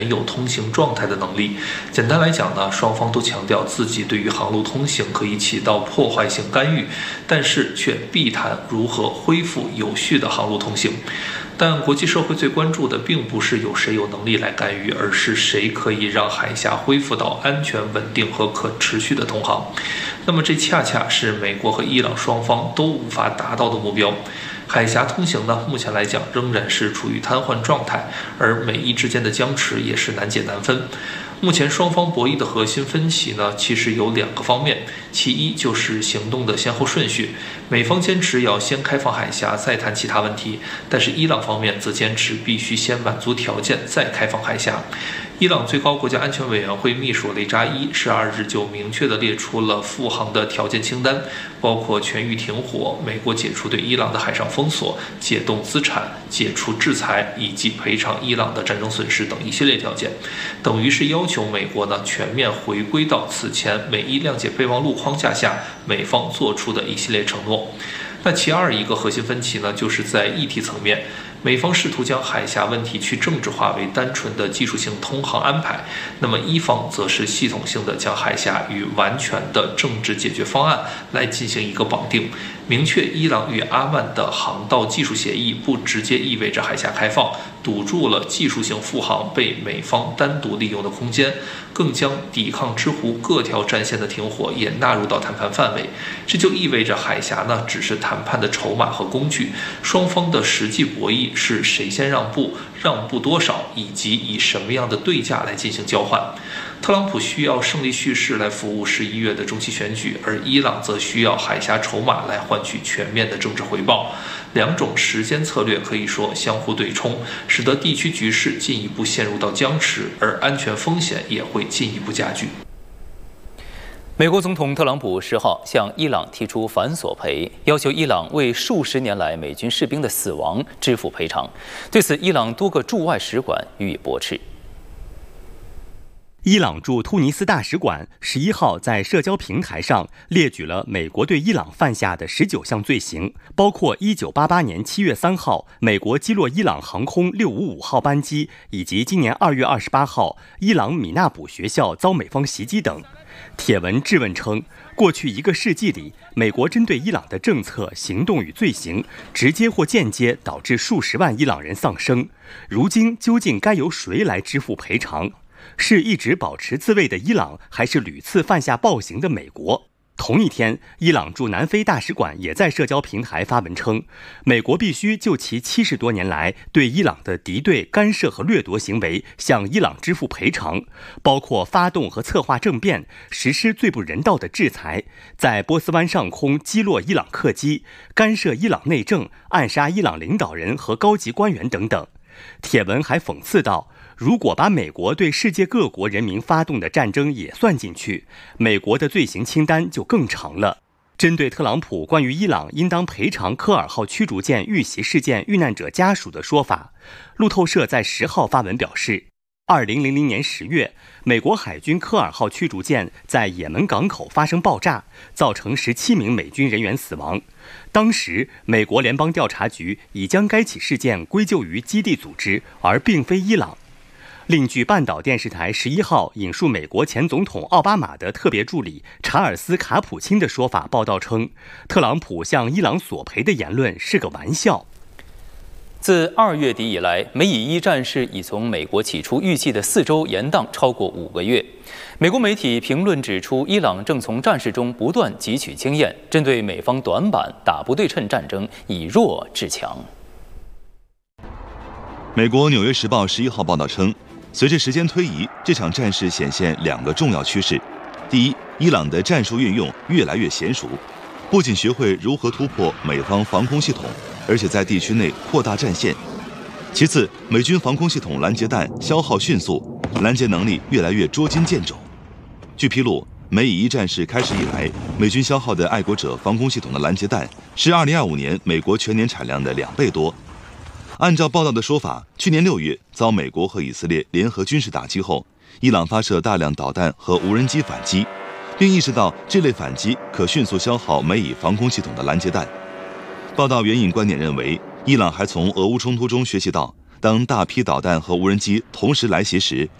有通行状态的能力。简单来讲呢，双方都强调自己对于航路通行可以起到破坏性干预，但是却避谈如何恢复有序的航路通行。但国际社会最关注的并不是有谁有能力来干预，而是谁可以让海峡恢复到安全、稳定和可持续的通航。那么这恰恰是美国和伊朗双方都无法达到的目标。海峡通行呢，目前来讲仍然是处于瘫痪状态，而美伊之间的僵持也是难解难分。目前双方博弈的核心分歧呢，其实有2个方面，其一就是行动的先后顺序，美方坚持要先开放海峡，再谈其他问题，但是伊朗方面则坚持必须先满足条件，再开放海峡。伊朗最高国家安全委员会秘书雷扎伊12日就明确地列出了复航的条件清单，包括全域停火、美国解除对伊朗的海上封锁、解冻资产、解除制裁以及赔偿伊朗的战争损失等一系列条件，等于是要求美国呢全面回归到此前美伊谅解备忘录框架下美方做出的一系列承诺。那其二一个核心分歧呢，就是在议题层面，美方试图将海峡问题去政治化为单纯的技术性通航安排，那么伊方则是系统性的将海峡与完全的政治解决方案来进行一个绑定，明确伊朗与阿曼的航道技术协议不直接意味着海峡开放，堵住了技术性复航被美方单独利用的空间，更将抵抗之湖各条战线的停火也纳入到谈判范围。这就意味着海峡呢只是谈判的筹码和工具，双方的实际博弈是谁先让步，让步多少，以及以什么样的对价来进行交换。特朗普需要胜利叙事来服务11月的中期选举，而伊朗则需要海峡筹码来换取全面的政治回报。2种时间策略可以说相互对冲，使得地区局势进一步陷入到僵持，而安全风险也会进一步加剧。 美国总统特朗普10号向伊朗提出反索赔，要求伊朗为数十年来美军士兵的死亡支付赔偿。对此，伊朗多个驻外使馆予以驳斥。 伊朗驻突尼斯大使馆11号在社交平台上列举了美国对伊朗犯下的19项罪行，包括1988年7月3号美国击落伊朗航空655号班机，以及今年2月28号伊朗米纳卜学校遭美方袭击等。帖文质问称，过去1个世纪里，美国针对伊朗的政策、行动与罪行，直接或间接导致数十万伊朗人丧生。如今究竟该由谁来支付赔偿？是一直保持自卫的伊朗，还是屡次犯下暴行的美国？同一天，伊朗驻南非大使馆也在社交平台发文称，美国必须就其70多年来对伊朗的敌对、干涉和掠夺行为向伊朗支付赔偿，包括发动和策划政变、实施最不人道的制裁，在波斯湾上空击落伊朗客机、干涉伊朗内政、暗杀伊朗领导人和高级官员等等。帖文还讽刺道，如果把美国对世界各国人民发动的战争也算进去，美国的罪行清单就更长了。针对特朗普关于伊朗应当赔偿科尔号驱逐舰遇袭事件遇难者家属的说法，路透社在10号发文表示，2000年10月，美国海军科尔号驱逐舰在也门港口发生爆炸，造成17名美军人员死亡。当时，美国联邦调查局已将该起事件归咎于基地组织，而并非伊朗。另据半岛电视台11号引述美国前总统奥巴马的特别助理查尔斯·卡普钦的说法报道称，特朗普向伊朗索赔的言论是个玩笑。 自2月底以来，美以伊战事已从美国起初预计的4周延宕超过5个月。美国媒体评论指出，伊朗正从战事中不断汲取经验，针对美方短板打不对称战争，以弱制强。 美国《纽约时报》11号报道称，随着时间推移，这场战事显现2个重要趋势：第一，伊朗的战术运用越来越娴熟，不仅学会如何突破美方防空系统，而且在地区内扩大战线。其次，美军防空系统拦截弹消耗迅速，拦截能力越来越捉襟见肘。据披露，美以伊战事开始以来，美军消耗的爱国者防空系统的拦截弹是2025年美国全年产量的2倍多。按照报道的说法，去年6月遭美国和以色列联合军事打击后，伊朗发射大量导弹和无人机反击，并意识到这类反击可迅速消耗美以防空系统的拦截弹。报道援引观点认为，伊朗还从俄乌冲突中学习到， 当大批导弹和无人机同时来袭时，